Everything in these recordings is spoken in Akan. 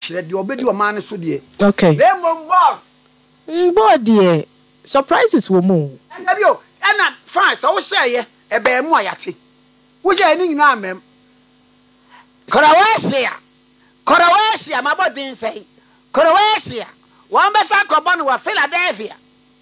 chire de obedi o man so de okay lemon board there surprises wo mu and bio na France wo share ye e be mu ayate wo share ni nyina amem Croatia my body say Croatia one be sa ko bonu wa Philadelphia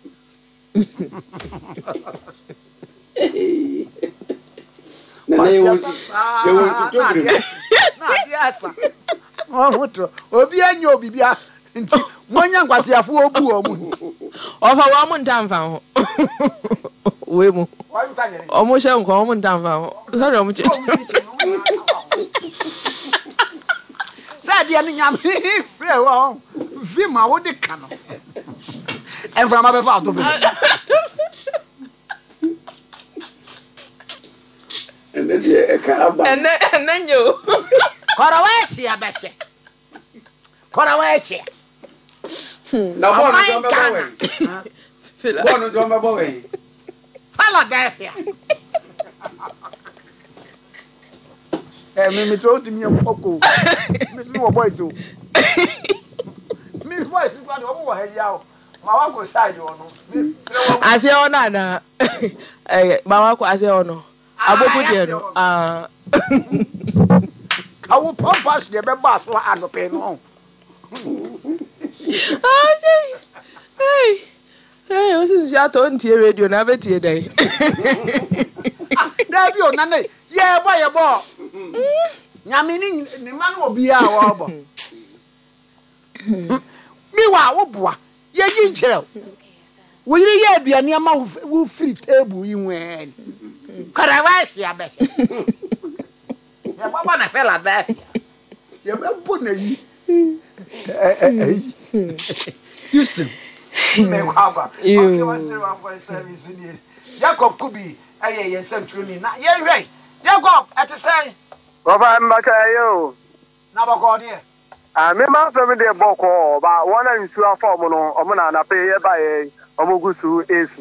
na you want to na diasa obi anyo bibia nti monya nkwasiafo obu o mu ofa wa mu ntamfa ho we mu o mu hye nko o mu ntamfa ho sorry o mu che sa dia ni nyam frɛ wo vima wo de kano enfra ma be fa to be and then e ka aba and then you Croatia bese Croatia na bonu jo me bawe bonu jo me bawe Philadelphia me to ti mi foko me wo boys o me boys ni kwa do wo ha ya o ma wa go side o no ase ona na ma wa ko ase ono abofu de no kawo pampas de be ba so anope no hey o si ja to ntie radio na betie dai da bi o na ne ye bo nyame ni ma no obi a wo bo mi wa wo boa ye yi nkyerɛ wo yiri ye aduane ama wo free table yi wen Croatia be ya baba na Philadelphia ya be bo na yi Houston me kwaba okay what's the 1.7 ni Jacob Kubi aye ye nsam troni na ye hwɛ Jacob at say Baba mbaka yo na bako de me ma fam de boko ba wona nsu afọ no omo na na pe ye ba ye omogusu esu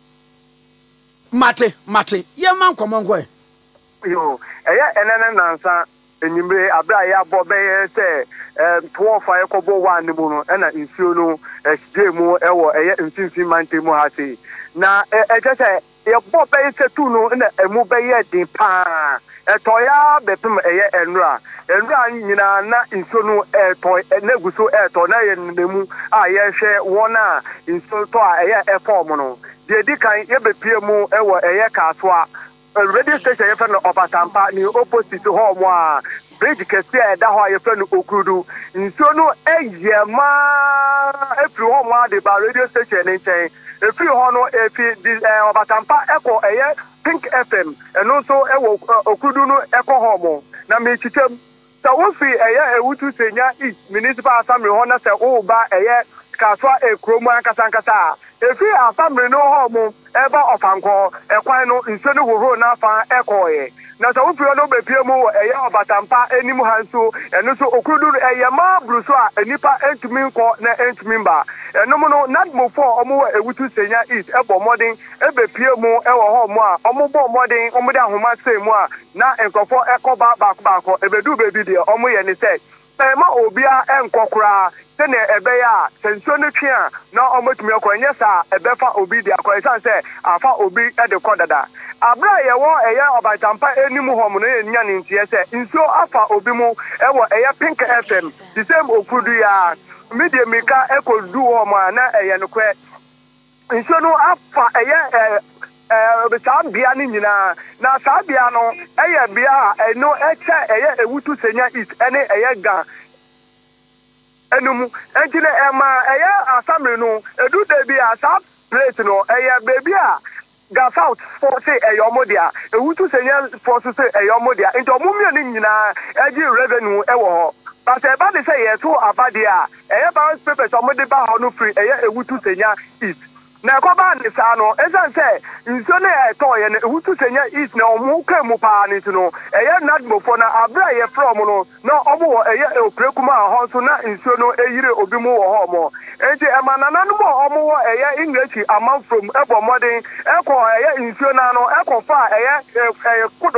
mate ye man komonko yo eye enene nansa enyimre abra ya bo be ye se 12 ekobo 1 ni mu no na nsuo no hdemu ewo eye mfimfin mante mu ha se na ejese ye bo be se tu no na emu be ye din pa etoya bepem eye enra nyina na nsuo no eto neguso eto na ye nemu a ye hwe wona nsuo to a eye efom no de dikan ye bepie mu ewo eye kasoa radio station yefe no Obatampa ni opposite ho mo a bridge kese e da ho yefe no Okurudu nsuo no eyema efri ho mo de ba radio station ni chen efri ho no efi Obatampa eko eye Pink FM eno so ewo Okurudu no eko ho mo na me chitem sa wo fi eye ewutu senya East Municipal Assembly ho na se wo ba eye kaswa ekromu ankasa efi afamre no ho mo eba ofanko ekwan no nsuo no hoho na afa ekoye na so wofio no bepie mu eye Obatampa enimu hanso eno so Okurudu eye ma bruso a enipa entumi nko na entumi mba enom no nadmofo omo ewutu senya East ebo modern ebepie mu ewo ho mo a omo bo modern omo de ahoma sei mu a na enkofo ekoba baako ebedu bebi de omo ye ne sei ma obia enkokura sene ebe ya senso ne twa na omotumi akwanya sa ebefa obi dia kwaisan se afa obi de kodada abra ye wo eye Obatampa enimu hom no enya ne ntie se nso afa obi mu ewo eye Pink FM the same Okurudu ya media mika ekodu hom na eye no kwe nso no afa eye Sabia ni nyina na sabia no eye bia eno eche eye ewutu senya East ene eye ga enum entine ema eye assembly no edu de bia sa place no eye baby a ga south for say eyomodia ewutu senya for say eyomodia enti omumia ni nyina eji revenue ewo ho but e ba de say ye to abadia eye balance papers omode ba ho no free eye ewutu senya East na koba ni sa no esan se nso na eto ye na ewutu senya East na omu ka mu pa ni no eye nadmofo na abra ye from no na omo wo eye oprekuma ho so na nso no eyire obi mu wo ho mo enti emanana no mo omo wo eye English amount from ebo modern eko eye nso na no eko fa eye kudo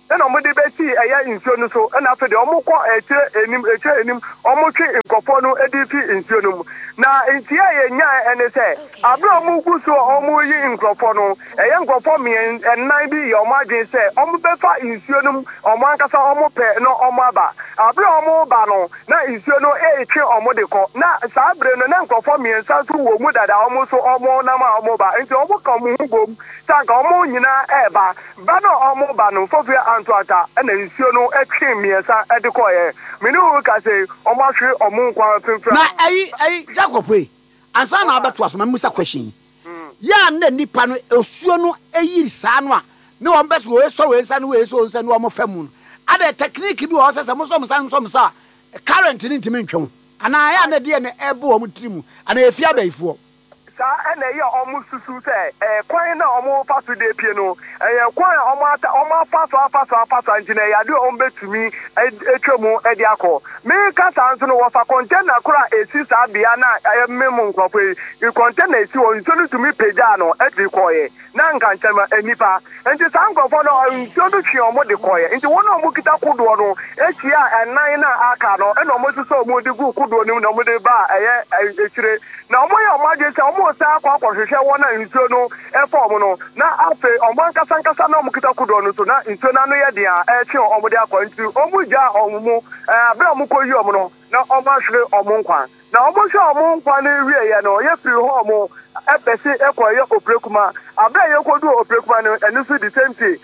na omo de beti eya nsuo no so na afi de omo kọ eche enim omo twe nkofo no edifi nsuo no mu na ntia ye nya ene se abra omo guso omo yi nkofo no eya nkofo mien ennan bi ye omo adwen se omo befa nsuo no mu omo ankasa omo pe no omo aba abra omo ba no na nsuo no etwe omo de ko na saa bre no na nkofo mien sa so wo mu dada omo so omo na ma omo ba nti omo ka omo hubom tanka omo nyina eba ba no omo ba no fofia antoata na nsuo no etwe miensa edikoye menu ka say omo hwe omo nkwa pemfra na ai Jacob we ansa na abeto asoma musa question ya na nipa no osuo no eyiri saa no a ne won beso we so we nsa no we so nsa no omo famu ada technique bi wo sese mo so sa current ni ntimi ntwon ana ya na de ne ebo omo trimu ana efia baifo sa ene ye omo susu se kwan na omo faso de pie no kwan omo faso njine ya de omo betumi etwemu edi akọ me ka sanso no wo fa container kura esi sa bia na memu nkofo e container esi wo nso no tumi peja no edi koye na nka nchema enipa nti sa nkofo no nso do twi omo de koye nti wona omo kita kudo no etia enan na aka no ena omo suso omo de gu kudo no na omo de ba echire na omo ya omo je se omo sa akwa hwehwe wona nsuo no efom no na afe omo nkasa na omo kita kudo no so na nsuo na no ye dia eche omo de akwa nti omo ja omo abra omo koyi omo no na omo ahwe omo nkwa na omo hwe omo nkwa na wie ye no ye firi ho omo ebese ekoye oprekuma abra ye kodu oprekuma no enu so the same thing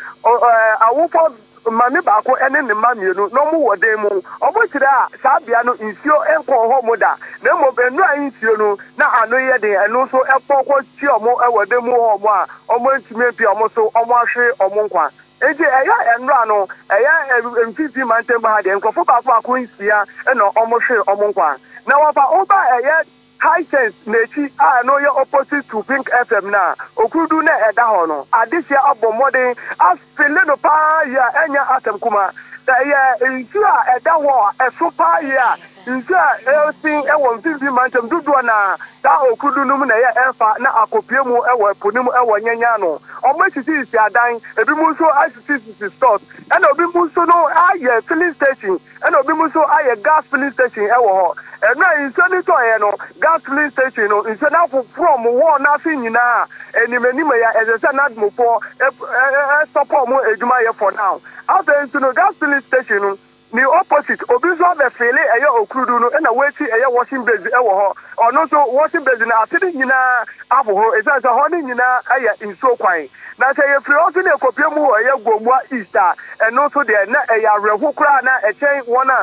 awufo mami baako ene ne mamienu no mu wode mu omo kire a saa bia no nsuo enko ho mu da na mo benu a nsuo no na ano ye de enu so epokwo chi omo ewode mu ho mu a omo ntime pi omo so omo ahwe omo nkwa eje eya enra no eya mfifi mantem ba de nkofo baako akonsia ena omo hwe omo nkwa na wafa oba eya high sense nechi a no ye opposite to Pink FM na okudu na eda ho no adisia abomode asfele no pa ya enya atem kuma da ye nsu a eda ho eso pa ya nsu a elsin ewo mfimfi mantem dudu na da okudu no mu na ye enfa na akopie mu ewo ponim ewo nyanya no omachisi isi adan ebi mu so asisi stores ena obi mu so no aye filling station ena obi mu so aye gas filling station ewo ho ena nsu ni to ye no gas filling station no nsu na from one na fi nyina enimeni ya ezese na admofo support mu ejuma ye for now after nsu no gas filling station no ni opposite obi so be fele eye okrudu no na weti eye washing base ewo ho ono so washing base na atidi nyina afoho ezase ho ni nyina eye nsuo kwan na se ye free oso na ekopie mu eye gomua easter eno so de na eye arehu kura na echen wona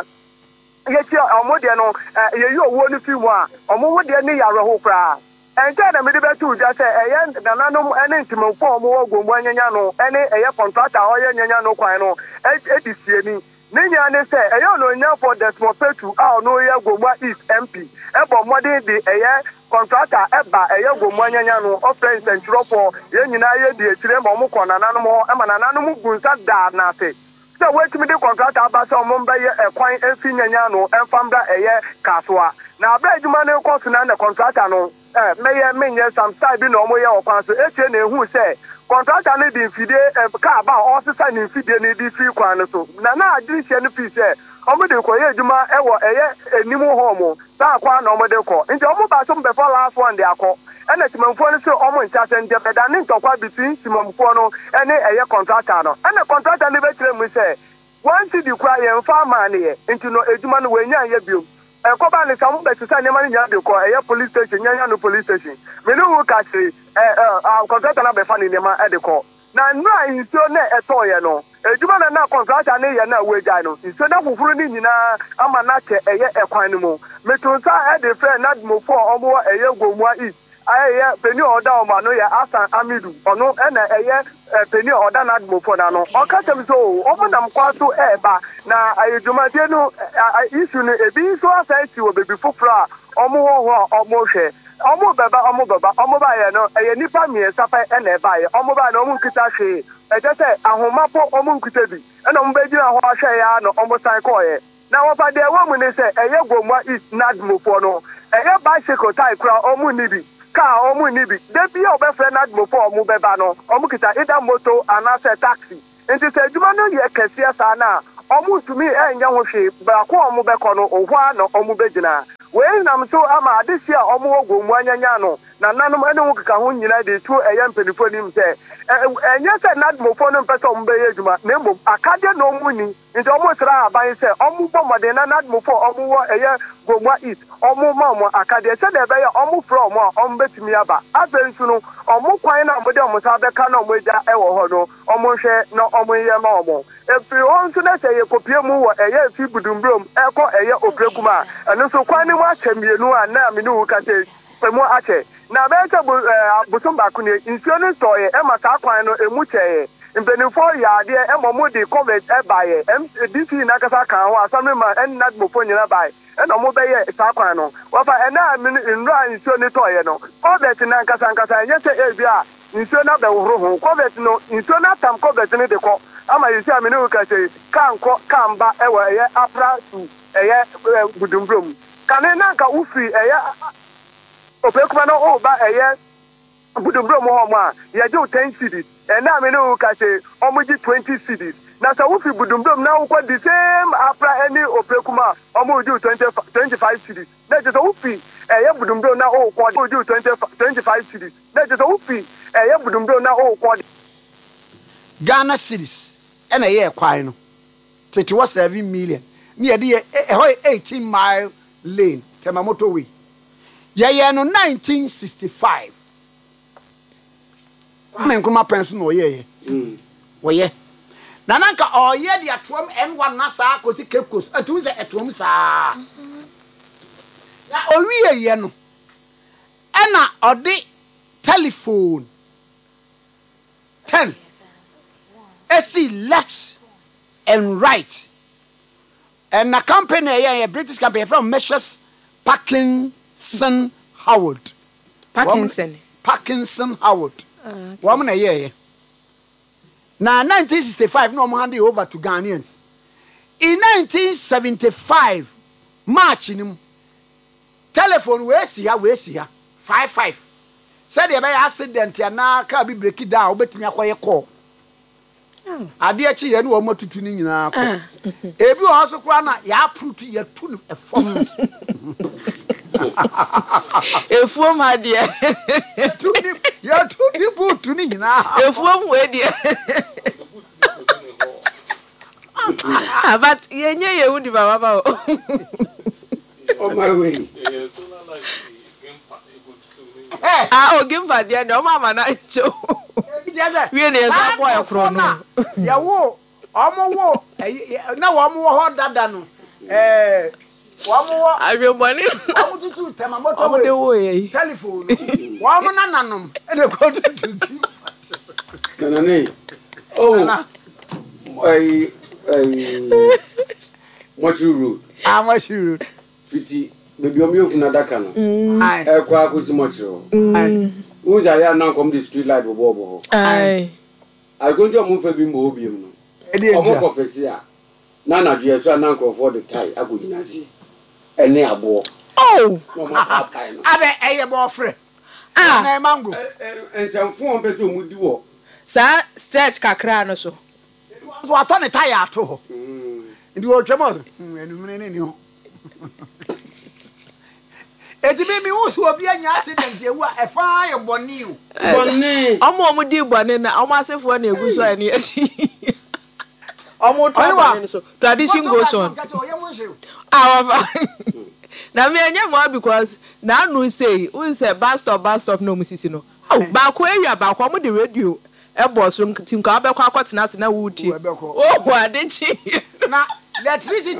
ye ti omo de no ye yi owo ni fimu a omo wo de ni yarehu kura ente na me de betu ja se eye nananom ene ntimofo omo wo gomua nyanya no ene eye contractor oye nyanya no kwan no edisie ni Ninya ne say eyo no nya for the small petu a no ye gomwa East MP ebo modern di eye contractor eba eye gomwa nyanya no offense ntropo ye nyina ye di etire ma omo kona nanom ho e ma nanom gunsa da na se so wetimi di contractor aba so omo mba ye ekwan efi nyanya no enfambra eye kasoa na abra eduma ne koso na contractor no meye menye some style bi no omo ye okwan so etie na ehu say contractor ne di fide ka ba o sesa ni fide ne di free kwan so na adrisia ne fi say omo de ko ye adwuma ewo eye enimu homo ta kwa na omo de ko nti omo ba so mbe for last one de akọ ena timamfo ne so omo ncha se nje beda ne ntokwa between timamfo no ene eye contractor no ena contractor ne be kire mu say one city kwa ye mfa ma ne ye nti no adwuma no wenya ye biom koba ni samu be sisa ne mani nya de ko eye police station nya no police station me no ka se contractor na be fa ni ma e de ko na nra inso na eto ye no ejuma na contractor ne ye na weja no inso na fufuru ni nyina ama na che eye ekwan ni mu metunsa e de friend na dmofo omo eye gomua east aye peni oda omo no ya Asan Amidu ono na eye peni oda na dmofo na no o ka tem so omo na mkwaso eba na ayeduma de no issue no ebi so asati wo bebi fufura omo ho omo hwe omo ba ye no eye nipa miensa pa na eba ye omo ba na omo nkita hwe eje se ahomapo omo nkita bi na omo be gina ho ahwe ya no omo san ko ye na wo fa de wo mu ne se eye gomwa east na dmofo no eye bicycle tie kura omo ni bi ka omu ni bi de bi o be fre na dmofo omu beba no omu kita ida moto anase taxi nti sɛ adwuma no yɛ kɛseɛ saa na ɔmo tumi ɛnyɛ ho hwee baako ɔmo bɛkɔ no ohwa na ɔmo bɛgyina wei nam so ama adesi a ɔmo wɔ gomu anyanya no na nanom ɛne ho keka ho nyina de tu ɛyɛ mpanifo nim sɛ ɛnyɛ sɛ nadmofo no mpɛ sɛ ɔmo bɛyɛ adwuma na mmom akadeɛ na ɔmo ni nti ɔmo sra aban sɛ ɔmo bɔ mmɔden na nadmofo ɔmo wɔ ɛyɛ gomua east ɔmo ma ɔmo akadeɛ sɛdeɛ ɛbɛyɛ ɔmo frɛ ɔmo a ɔmo bɛtumi aba afei nso no ɔmo kwan na ɔmo de ɔmo sa bɛka na ɔmo agya ɛwɔ hɔ no ɔmo hwɛ na ɔmo yɛ ma ɔmo efiri hɔ nso na sɛ yɛkɔpie mu wɔ ɛyɛ efi budumbrom ɛkɔ ɛyɛ opirekum a ɛno nso kwan ne mu akyɛ mmienu a na mene wo ka sɛ mu akyɛ na bɛyɛ sɛ bosom baako ne nsuo no sɔɔyɛ ɛma saa kwan no emu kyɛeɛ mpanimfoɔ yɛ adeɛ ɛma ɔmo de covid ɛbaeɛ dc n'akasa kan ho asɔre ma ɛne nadmofo nyina baeɛ ɛna ɔmo bɛyɛ saa kwan no wɔfa ɛna nnura nsuo no tɔɔyɛ no covid na nkasa ɛnyɛ sɛ ebi a nsuo no abɛworo ho covid no nsuo no atam covid no de kɔ ama yɛsi a mene wo ka sɛ kankɔ kamba ɛwɔ ɛyɛ apra su ɛyɛ budumbrom kane na nka wofiri ɛyɛ opekuma no woba ɛyɛ budumbrom hɔ mo a yɛgye wo 10 cities ɛna mene wo ka sɛ ɔmogye 20 cities na sɛ wofiri budumbrom na wokɔ the same apra ɛne opekuma a ɔmo wogye wo 25 cities na ɛgye sɛ wofiri ɛyɛ budumbrom na wokɔ wogye wo 25 cities na ɛgye sɛ wofiri ɛyɛ budumbrom na wokɔ Ghana cities and a year quine 7 million near the 18-mile lane Temamoto way. Yeah, no 1965. I mean, come up pension or yeah. Well, yeah. Nananka or yeah, the atrum and one nasa cause it kept coast. I do the atrum sa. Oh, yeah, no. Anna or the telephone 10. See left and right. And a company, a British company from Messrs. Parkinson Howard. Parkinson Howard. Woman a year. Now 1965, no more handed over to Ghanaians. In 1975, March in him. Telephone, where's here? 55. Said the accident and now can't be break it down, but me a call. Adiachi and one more to tuning in our if you also cry, ya prove to your tune a form. A form, my dear. You're too people tuning now. A form, way, dear. But you wouldn't have on my way. Oh, give my dear, no, mamma, not show. Really, as a boy from ya wo omo na wo mo ho dada no wo mo adwebone wo tutu Temamoto we telephone wo mo nananom e de ko tutu nanane oh what you road what you road fiti baby omi ofuna daka no e kwa akosi mochiro uja ya na come the street light bobo ai I go to move bi mo obi mu no omo confessia na na due so na nko for the tie agodinasi ene abo oh abe eye bo frɛ na mango ensamfo on pese omudi wo sa stretch kakra no so atɔ ne tie ato ho ndi wo twemo enumene ne ni ho Edimi usu obi anya accident ewu a efa ye boni o. Boni. Omo di boni na omo asefo na egu so ani asi. Omo to boni so. Tradition goes on. Na me anya mo because na anu say, we say bus stop no musisi no. Oh, ba ko area ba ko mo the radio e boss so tinko abekọ akọtena ase na wo tie. Oh, adechi. Na electricity.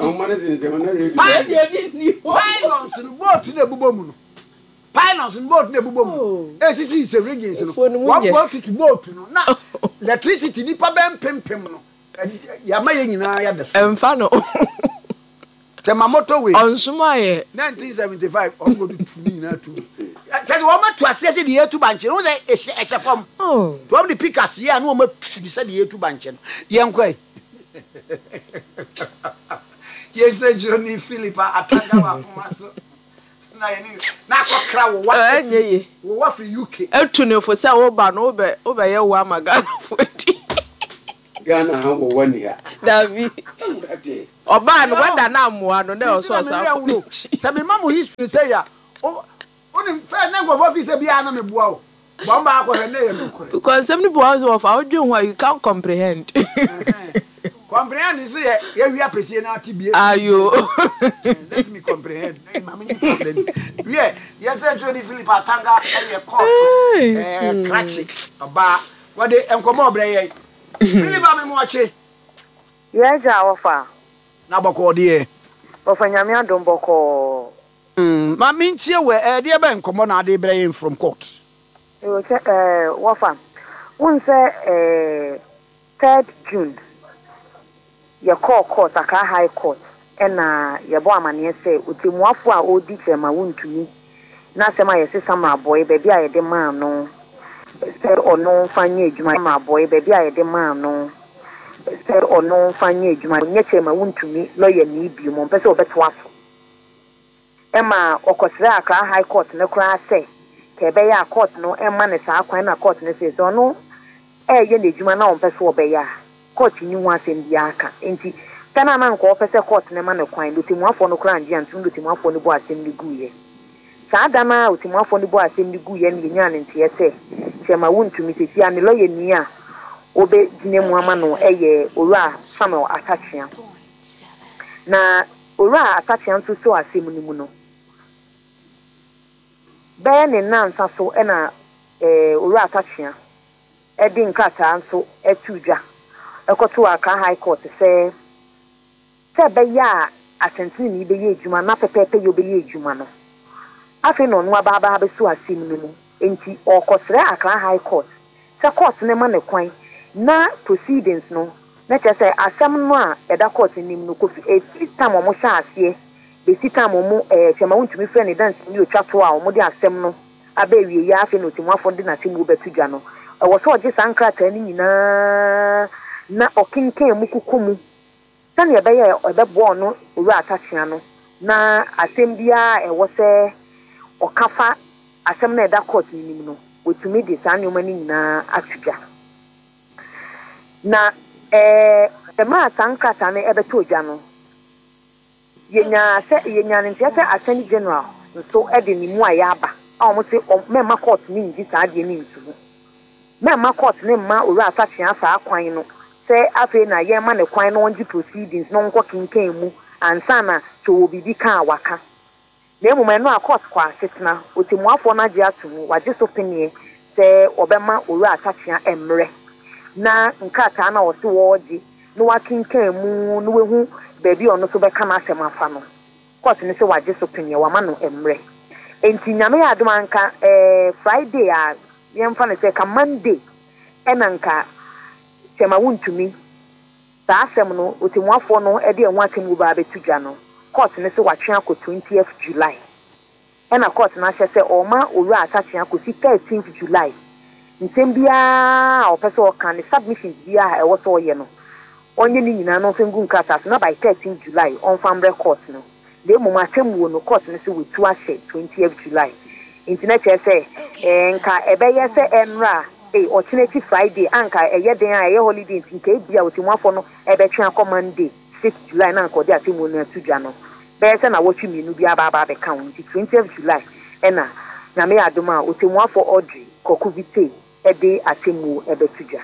Pylons in boat na ebubo mu no. Pylons in boat na ebubo mu. Esisi is a rigging no. One boat to boat no. Na electricity ni pa ben pempem no. Ya ma ye nyina ya da. Emfa no. Temamoto we. Onsuma ye 1975 on go to tuni na tu. Tell you what to assess the yetu banche. No say e form. Oh. To the pickers here no ma tu say the yetu banche. Ye nkwa. Yes, Johnny Philippa atanga wa maso. Na ye ni na akokra wo wa. Enye. Wo wa free UK. Etu ne fo say wo ba no wo be ye wo amaga fo ti. Ghana ha wo wani ha. Davi. Oba no wada na amoa no na so so. Se me mamu history say ya. Oni fe na go for visa bia na me bua o. Bomba akọ na ye nukure. Because some people also of how do you can't comprehend. Comprehend is ye wi apese na atibie. Ayo. Let me comprehend. Yeah, yes Johnny Philip Atanga e court. Cratchy. Oba what dey enkomo obre ye. Philip Amemoache. Yes, Awofa. Na boko de. Ofa nyame adom boko. Ma mintie we de be enkomo na de bre from court. Wafa. One say 3rd June. Your court aka high court. Na your boy amane say utimuafo a odi chema wontumi. Na sema yesi sama boy baby a yede ma no. Ser ono fanye adwuma ma boy baby a yede ma no. Ser ono fanye adwuma nye chema wontumi lawyer ni bi mo pese obeto aso. Emma okosira aka high court ne kura say kebe ya court no emma ne sa akwan na court ne say so no ye ne adwuma na on pese obeya court ni hu asem bi aka enti kana na nko pese court ne ma ne kwan lutimuafo no kura nje antum lutimuafo no bo asem ni guye saa da na lutimuafo no bo asem ni guye ne nya ne ntie se chema wontumi sisi ane lawyer ni a obe dine mu ama no ye owura Samuel Atachia na owura Atachia nso so asem ni mu no be ne nansa so na owura Atachia di nkata nso etudwa ekoto aka high court se be ya atentini ni be ye adwuma na pepepe yo be ye adwuma no afi no no aba be so asem ni mu enti okosre aka high court se court ne ma ne kwan na proceedings no na chese asem no a eda court ni mu no kofi time o mo sha ase be time o mo chema wontumi frɛ ne dance ni otwato a o mo de asem no aba wie ya afi no timuafo de na timu betudwa no wo so oje sankrata ni nyina na okinkan mu kukumu sane ebe ya ebebo no owura Atachia no na asem bia wo se okafa asem na eda court ni mu no otumi de sanyo mani nyina atudwa na ema sankrata na ebeto odwa no yenya ne ntia se attorney general so e de ni mu ayaba a omo se mema court ni ngi saa de ni ntu mema court ni ma owura Atachia saa kwan no se afi na ye ma ne kwan no onji proceedings no nko kinkan mu ansa na to obibi kan waka na emu no a court kwa setna otimuafo na je atumu waje so penie se obema owura Atachia emre na nkata na wose woji no wakinkan mu no wehu baby ono so beka na asem afa no court ni se waje so penie wa ma no emre enti nyame ya adoma nka Friday a yemfa ne se ka Monday enanka chema wontumi saa asem no otimuafo no e de enwa atemu ba betudwa no court ne se watwe akọ 20th July ena court na hye se oma owura Atachia akọ 13th July nsem bia opese o kan submission bia e wo so ye no onye ni nyina no fengu nkata na by 13th July on family court no de mo matemu no court ne se wetu ahye 20th July internet se nka ebe ye se enra Ochineti Friday anka den a holiday ntinka ebia otimuafo no ebetwe akọ Monday 6th July na nka odi atemu no atudwa no be se na wotwi minu bia ba be kan 20th July ena na me adoma otimuafo Audrey Kokubite ede atemu ebetudwa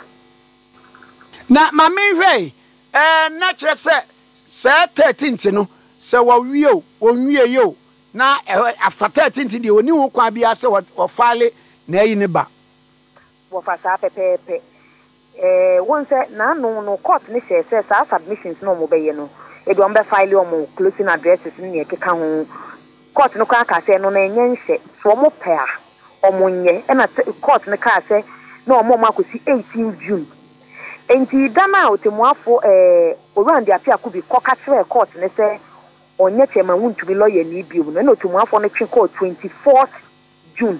na mame hwe na kire se 13th no se wawie o onwie yo na after 13th de oni ho kwa bia se o fale na yi ne ba wofasa pepepe won say na no court ni say sa submissions no mo beye no e do mbe file o mo closing addresses ni e keka ho court no ka say no na enye nhye so mo pea o mo nye e na court ni ka say na o mo makosi 18 June enti dana otimuafo orande apia ku bi koka kire court ni say onye chema wontumi lawyer ni bi o na otimuafo no twe court 24th June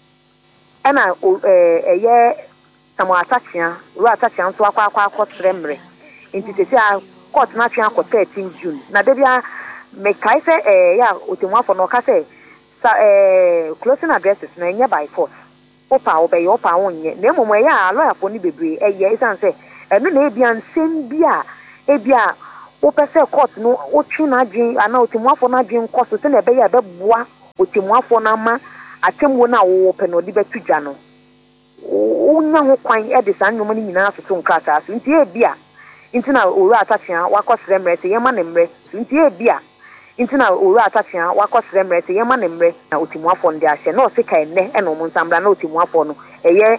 ena eye Samuel Atachia owura Atachia nso akwa tremre enti tete a court na twe akọ 13 June na debia me kai se ya otimuafo no ka se closing addresses na enye by force opa obeye opa onye na emomo ya lawyer for ni bebre eye isan se eno na ebia nsem bia wopese court no wotwe na adwen ana otimuafo na adwen koso se na ebe ya beboa otimuafo na ma atemwo na wo pe no de betudwa no unya ho kwan e de san nyoma ni nyina asoso nkata aso nti ebia nti na oru atachia wakosere mrete yema ne mre nti ebia nti na oru atachia wakosere mrete yema ne mre na otimuafo ndi ahye na osika enne e no munsambra na otimuafo no eye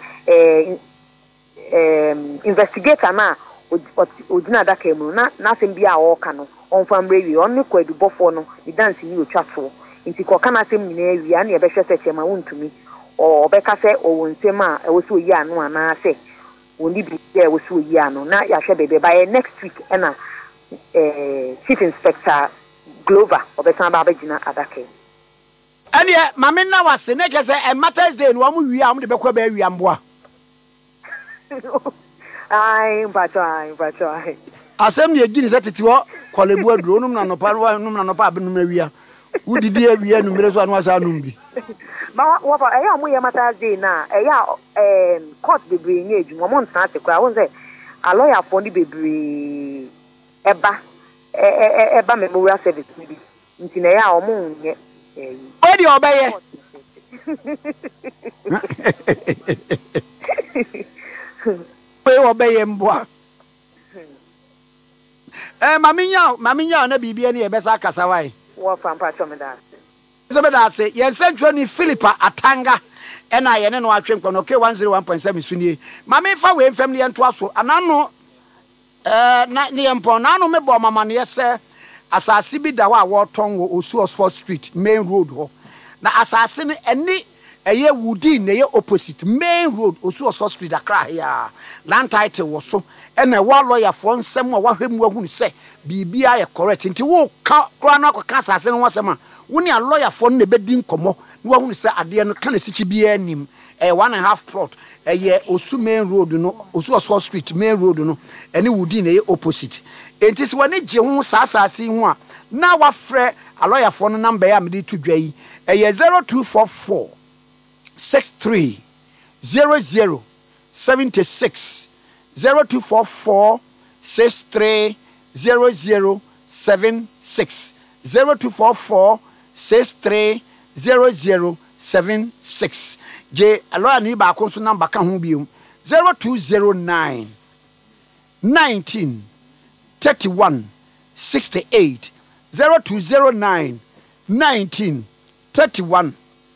investigator na odina daka emu na asem bia a wo ka no onfa mre wi on ne kwadubofo no di dance ni otwato nti ko kana asem nyina wi ana e be hwese chema wontumi o be ka se o wonsem a e wo so yi anu ana se woni bi e wo so yi anu na ya hwe bebe by next week na chief inspector Glover obesan ba bagina adaka ene mame na wase ne kese e Matters Day no amu wi am de bekwa ba wi amboa ai batoi asem ne egi ni setete wo kolebu aduro num na no pa benum awia wudidi awia numere so anu asa num bi ba wo ba eya mo ye Matters Day na eya court bebre nye edwuma mo ntan ate kwa won say a lawyer for ni bebre eba memorial service bi nti na ya o mo nye odi obeye we obeye mboa maminya na bibia ne yebesa kasawai wo fampa chomeda sebeda se yensentwa ni Philippa Atanga ena ye ne no atwe nkwa no K101.7 sunie mami fa we mfam ne yento aso anano na ne yempon na no mebo mama ne yese asase bi da wa woton wo Osu Oxford Street main road ho na asase ne eni eye wudi ne ye opposite main road Osu Oxford Street Accra ya land title wo so ena wa lawyer for nsem wa hwemu ahunu se bibia ye correct nti wo ka kra na akaka asase ne wasema woni a lawyer for ne bedi nkomo na ahunu se ade no kana sichi bia anim 1.5 plot eye Osu main road no Osu Oxford Street main road no ene wudi ne ye opposite enti se woni je hu saasase hu a na wa frɛ a lawyer for no number ya me di to dwa yi eye 0244 63 00 76 0244 63 00 76 0244 63 00 76 je aloya ni ba ko so number ka ho biom 0209 19 31 68 0209 19 31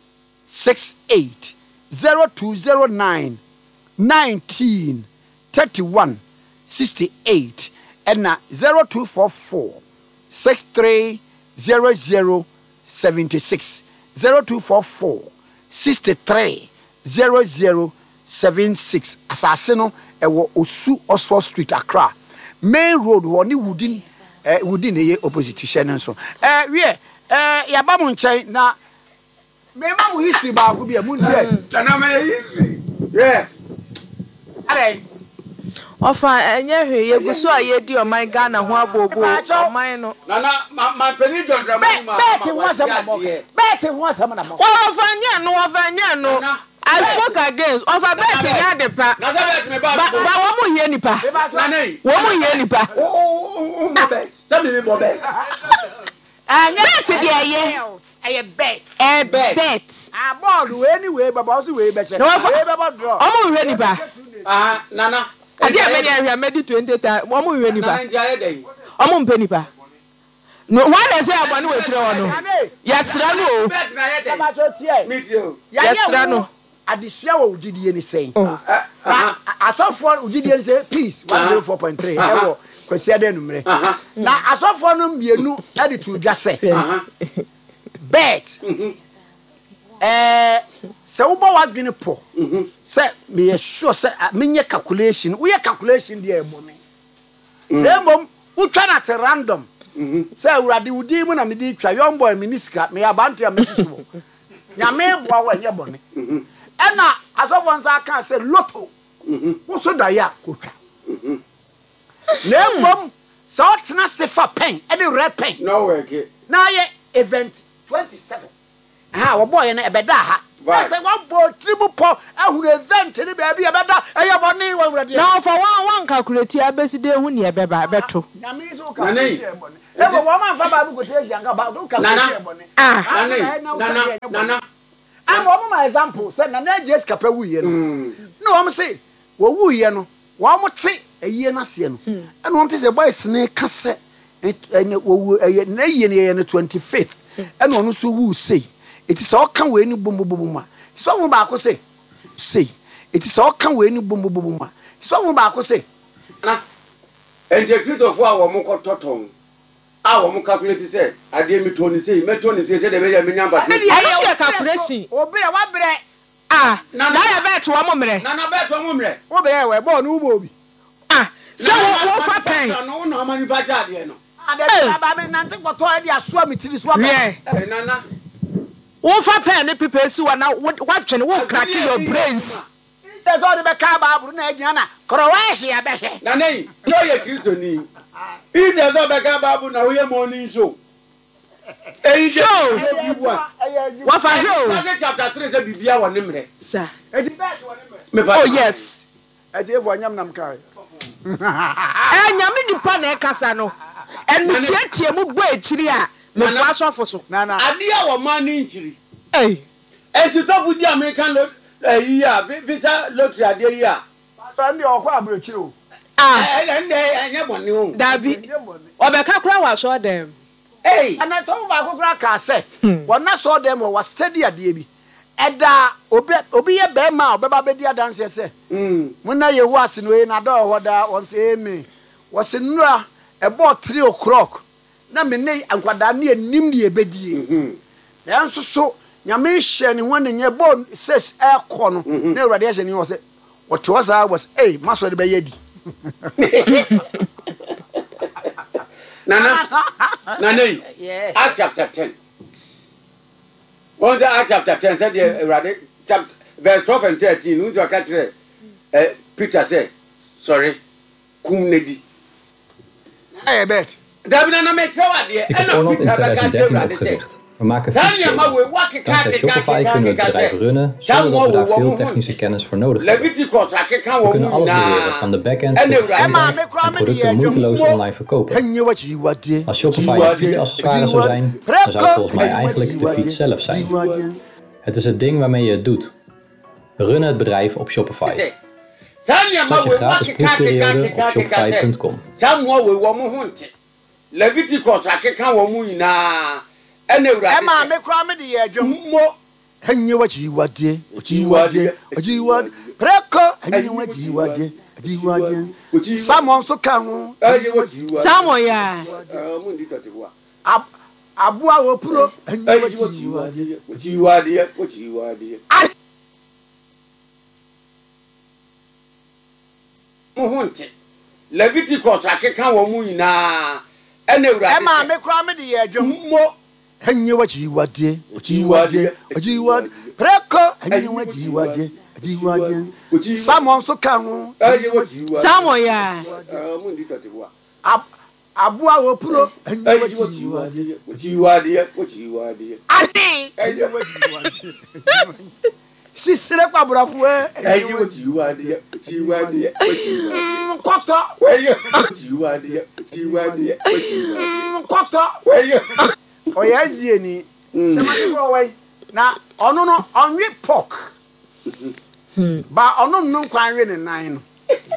68 0209 19 31 68 and 0244 63 00 76 0244 63 00 76 asase no ewo Osu Oxford Street Accra main road woni wudin ye opposition nso ya ba mu nchen na me ma mu history ba ko bia mu ntie na me history are ofa enye hwe yeguso a yedi oman Ghana ho abobo oman no na ma peni jontra ma beti ho asem na mo ofa nya no I spoke against ofa beti nya de pa na say bet me ba ba wo mu hie nipa na nei wo mu hie nipa mo bet say me mo bet anya beti de eye bet bet ball anyway baba so we be che we be draw omo hie nipa nana ade a me dey hia me di 20 time omo hie nipa nana ntia dey omo mpe nipa no why dey say abone we kire wono yesra no o bet na ye dey baba so tie meet you yesra no adesua wo ugidie ni sei asofo ugidie ni sei peace 104.3 ewo kwesi ade numre na asofo no mienu ade tu dwa se bet se wo bo wadwene po se me sure se menye calculation wo ye calculation dey emome demom utwa na te random se urade wudi mu na me di twa young boy miniska me abante ya mesisuo nyame boa wo enye bone ena asofo nsa kan se lotto wo so da ya kotwa nembom so tena sefa pen e de red pen no work na ye event 27 wo boy na ebeda ha That's a one boy triple pop. I would event any baby about I have one name already. Now for one calculate your best day when you're better. Never woman from Babu young about Nana. I'm one my example. Said Nana just Capawi. No, I'm saying, well, we know. One would say a year Nasian. And what is a boy snake cassette and a 25th. And one who say it is all come when you boom boom. Someone back will say it is all come when you boom boom. Someone back will say, and the creature of our Moko Toton. Our more calculated said, I did me Tony say, Metoni said, the million, but I calculation. Obey one bread. Ah, Nana, I bet one moment. Nana bet one moment. Obey, we're born who will be. Ah, so what pay? No, no, manufactured. And then nothing but already a swam to this one. Yeah, Nana. What for penny people who are now watching won't crack your brains. There's all the Bacaba, Brunegana, Croatia, Becky. Nana, you're a Christian. Is there no Bacaba now? We are morning show. Hey, show. What for you? Chapter 3 is a Bibia one name, sir. Oh, yes. I did one yam carry. And Yamini Pane Casano. And Mutia Mugwe Chiria, Mafasha for so. Nana, I dear one man injury. Hey, And to talk with the American lot, visa lottery idea, yeah. Sunday or Quabro Chill. ah, And I never knew. David, or Becca was saw them. Hey, And I told my Graka say, when I saw them was steady at the Edda Obi a Bema, Babadia dancer say, when I was in way, I don't what I want to me was in about 3 o'clock. Na me ne ankwada ne anim de ebedi yanso so nyame hye ne won ne bon says air no na awurade hye ne wo se what was I was maso de be yedi Nana, yeah. Acts chapter 10. Once Acts chapter 10 said the chapter verse 12 and 13. When you catch Peter said, sorry, kum nedi. I bet. Ik heb Orland in 2013 opgericht. We maken fietskleden. Dankzij Shopify kunnen we het bedrijf runnen zonder dat we daar veel technische kennis voor nodig hebben. We kunnen alles beheren, van de backend tot de frontend en producten moeiteloos online verkopen. Als Shopify een fietsaccessoire zou zijn, dan zou het volgens mij eigenlijk de fiets zelf zijn. Het is het ding waarmee je het doet. We runnen het bedrijf op Shopify. Start je gratis proefperiode op shopify.com. Leviticus akeka wo mu ina ene urade Emma me kwa me de adwom mo hanye wachiwade preko hanye wachiwade Someone so kan Someone ya mu ndi totewa abua wo puro hanye wachiwade Mohunte Leviticus akeka wo mu ina ene urade Emma me kwa me de adwom mo hanye wachiwade preko hanye wachiwade Someone so kan Someone ya mu ndi totewa abua wo puro hanye wachiwade Ati Sisire kwa burafu koto koto oya die ni semani ko we na onu no onwe pork ba onu no kwan we ne nan no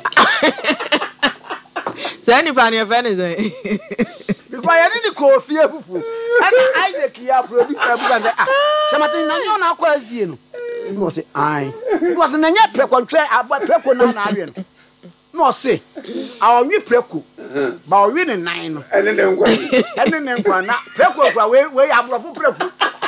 Sani pani afani zo because ya ni ko fie fufu ana Isaac ya producer bu say ah semati na nyo na kwa die no no say ai no say na nya prekontwe preko na awe no no say awi preko ba owi ne nan no ene ne nkwa na preko kwa we abrofo preko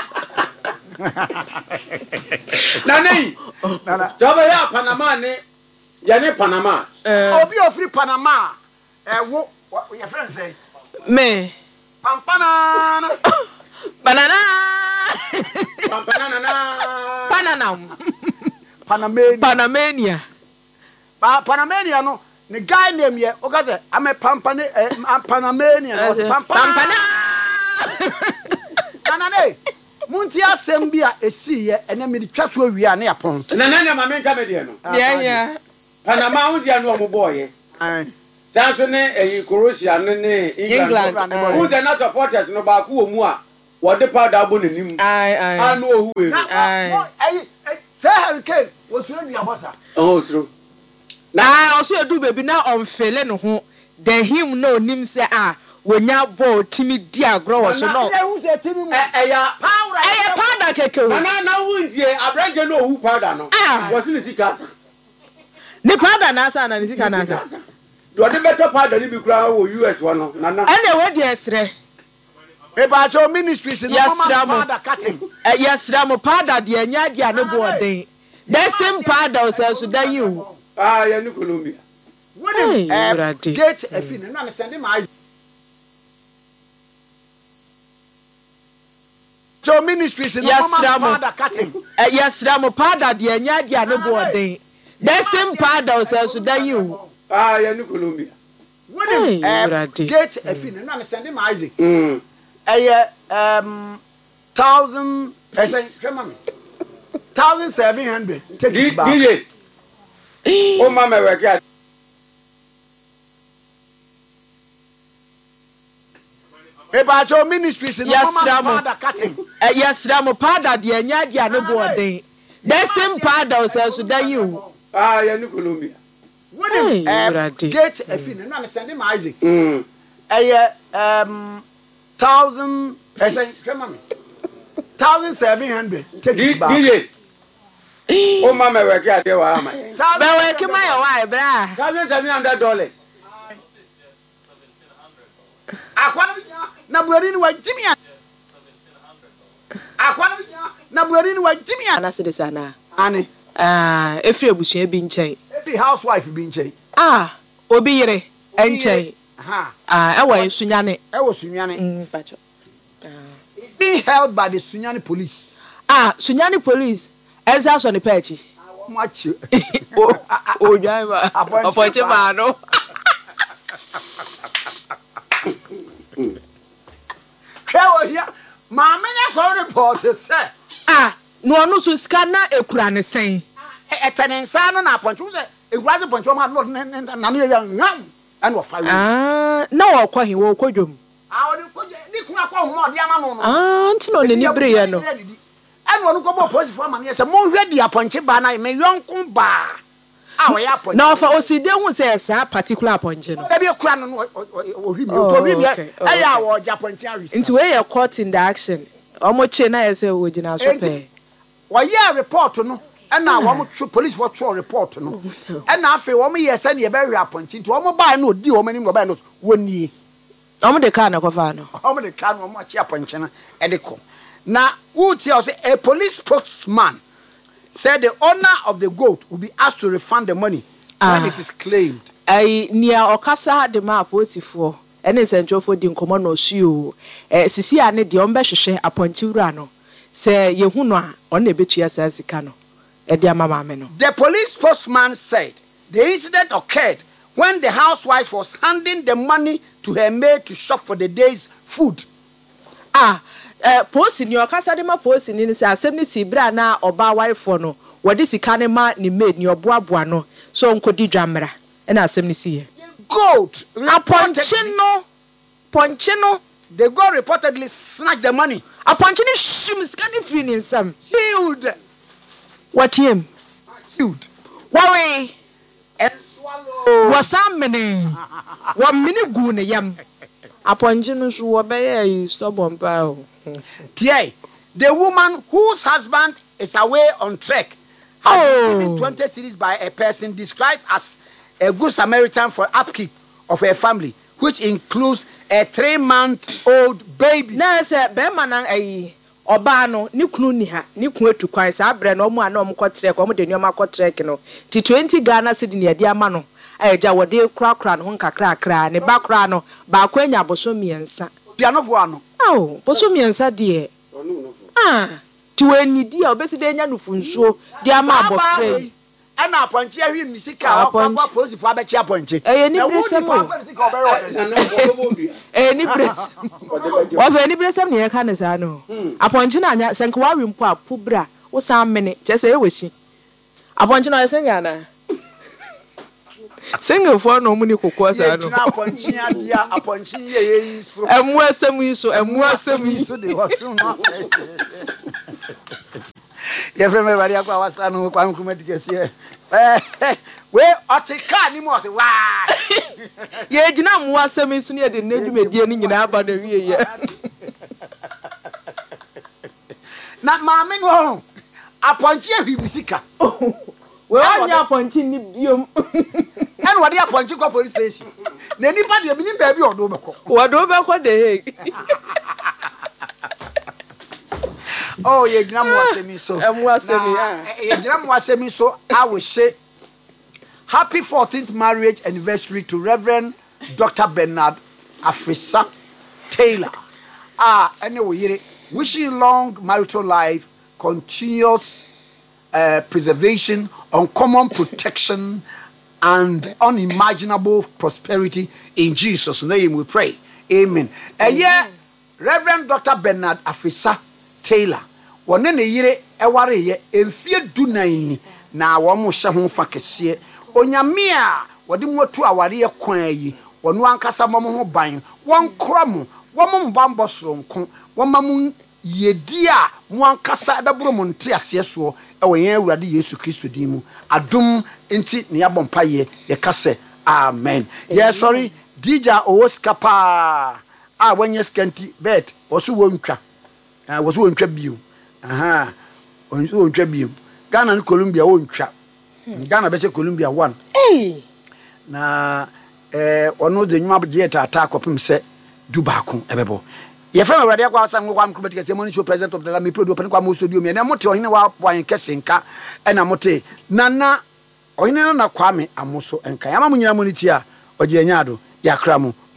Nana Jaba ya Panama ne ya ne Panama obi ofri Panama wo your friend say me pampana banana Panamania Panamania no the guy name here okaze I'm a Panamania Pampana Nana Munti asem bi a esi ye ene me twa so wi a na yapon. Na ma me nka me de no. Yeah. Ana ma hu dia no omoboye. Sanso ne Croatia ne England. Who the not supporters no ba ku omu a wo de powder abo nanim. Anu ohu we. Say Hurricane was really abosa. Oh true. Na also edu baby na on fele no ho. The him no nim say wonya ball timi di agro wo so no. Who say timi mo? Powder keke. Na wuntie abranje no ohu powder no. Was ni sika. Ni powder na asa na ni sika na asa. Do the better powder ni bi kura wo US wo no. Na. Ene we dey esre. Ebajo ministries no mama powder cutting. Yes, Ramo powder de anya dia ne bo den. The same powder so that you. Ya ni Colombia. When get a fin na me send my Jo ministries no mama powder cutting. Yes, Ramo powder de anya dia ne bo den. The same powder so that you. Ya ni Colombia. When get a fin na me send my Isaac. 1,000 I say come on 1,700 take it back. Oh mama we get Ebajo ministries no mama powder cutting. Yes, Ramo powder de anya dia ne bo den. The same powder so that you. Ya ni Colombia. When get a fin na me send my Isaac. 1,000 I say come on 1,700 take it back. Oh mama we get there wa am. Be we ke my why bra. $1,700. Akwana na buari ni wa jimia. Akwana na buari ni wa jimia. Na se de sana. Ani. Efri abusua bi nchen. Every housewife bi nchen. Obi yire enchen. Ewa Sunyane. Ewa Sunyane. Being held by the Sunyane police. Sunyane police. Enza so ne pechi. Much. Oh, driver. Appointed man. No. Kwewo here. Ma me na report say. No so scanner ekura ne sen. Etenensa no na appointed say egwaze poncho ma no na no ya ngam. And what fire? Now I'll call him, will call you. I will call you more diamond. Antino, the Briano. And one go post for man, yes, a more ready upon Chibana, may young Kumba. Now for Osidia who says a particular point. Maybe a crown or him to I Japan cherries. Into a caught in the action. Almost China as a wood in our pay. Why, yeah, report no. And now one police for trial report no. And now for 1 year send you very appointed to one buy no deal many mobiles 1 year. The can of Fano. The can of much appointment edico. Now, who tells a police spokesman said the owner of the goat will be asked to refund the money when it is claimed. Near Okasa the map was for any central for the common shoe. Sisi and the Ombeshe upon Churano. Say Yehuna on the beach as Cano. The police spokesman said the incident occurred when the housewife was handing the money to her maid to shop for the day's food. Posting your Casadema posting in the assembly Sibra na oba wife for no, what is the canema ni maid your boabuano, so uncle di dramera, and assembly see. Goat, Ponchino. The goat reportedly snatched the money. A ponchino shims can if in some. Healed. What him? Healed. Worry. And swallow. Was some many. 1 minute goon yam. Upon Genus were by stubborn bow. The woman whose husband is away on trek has been given 20 cities by a person described as a good Samaritan for upkeep of her family, which includes a 3-month-old baby. Now, sir, Berman, Obano, Nikunu ni ha, Niku to Christ, Abra, no more, no more trek, or the Yama trek, no. 20 Ghana sitting near Diamano. I jaw de crack, honka crack, and a background, Baquena, Bosomiansa. Piano. Oh, Bosomiansa, dear. To any dear, Bessie Daniel Funso, Diamabo. ana aponche ahwe misika akwa police fo abechi aponche ni bresem ni bresem wa ni bresem ne ka ne sa no aponche na anya senka wa wi mpo apobra wo san mene je se ewechi aponche na yesenya na single for no muni kokwa sa no aponche adia aponche ye so emu asem iso de hosu no ye freme bari akwa wasa no kwa nkumatikese we otika ni mo se wa ye gina mu asem iso ne de nedumedie ni nyina aba na wie ye na maame no aponche ahibisika we anya aponche ni biom and what dia aponche ko police station na nipa de bi ni ba bi odo beko de oh ye gina mu asemi so ye gina mu asemi so I will say happy 14th marriage anniversary to Reverend Dr. Bernard Afrisa Taylor. Anyway, wishing long marital life, continuous preservation, uncommon protection, and unimaginable prosperity in Jesus' name we pray. Amen. Reverend Dr. Bernard Afrisa Taylor. One ne yire eware ye emfie dunan na wo mo hye ho fa kese onyame a wode mo tu aware ye kwan yi wono ankasa mo ho ban won kro mo wo mo mbambo soronko wo mamu yedi a mo ankasa ebebro mo nte ase so ewo yen awurade Yesu Kristo din mu adom enti ne yabompa ye kase amen. Yes, sorry DJ Oskapa wanye skanti bet wosu wontwa wosu wontwa bio wosu wontwa bio Ghana and Colombia wontwa Ghana be Colombia 1 na ono de nyuma de tata akopim se du baako ebebo ye fam awrade akwa san kwa mkrobatika se money show president of the me produce pen kwa mo studio me na mote ohine wa wan kesenka na mote nana ohine na kwame amoso enka yama munyina moniti a oje nyado yakra mu